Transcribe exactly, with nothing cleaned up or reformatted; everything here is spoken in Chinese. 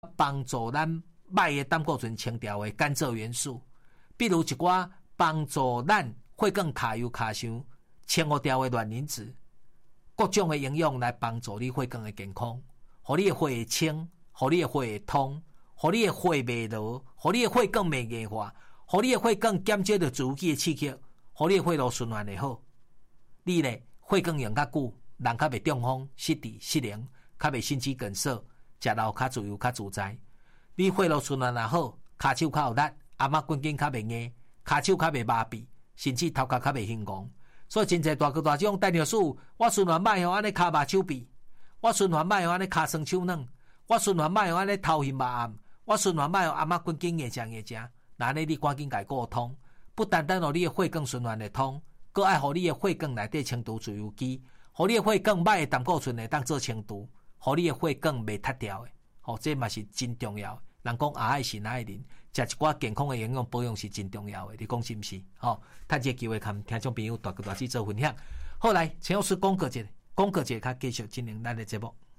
帮助咱歹的胆固醇清掉的干燥元素，比如一寡帮助咱血管卡油卡伤清互掉的卵磷脂，各种的营养来帮助你血管的健康，互你的血会清，互你的血会通，互你的血袂落，互你的血管袂硬化，互你的血管减少着自由基的刺激，互你的血路循环会好。你呢血管用较久，人较袂中风、失智、失灵，较袂心肌梗塞，食老较自由、较自在。你血路循环也好，骹手较有力，阿妈关节较袂硬，骹手较袂麻痹，甚至头壳较袂晕戆。所以真侪大哥大姐讲，陈律师，我循环歹吼，安尼骹麻手痹；我循环歹吼，安尼骹酸手软；我循环歹吼，安尼头晕目暗；我循环歹吼，阿妈关节硬正硬正。那安尼你赶紧家顾通，不单单互你的血管循环会通，搁爱互你的血管内底清除自由基，互你的血管歹的胆固醇会当做清除，互你的血管袂塌掉的。吼、哦，这嘛是真重要的。人讲阿爱是哪爱人，食一寡健康的营养保养是真重要的，你讲是毋是？吼、哦，趁这个机会跟听众朋友大哥大姐做分享。后来陈老师讲过一个，讲过一个，较继续进行咱的节目。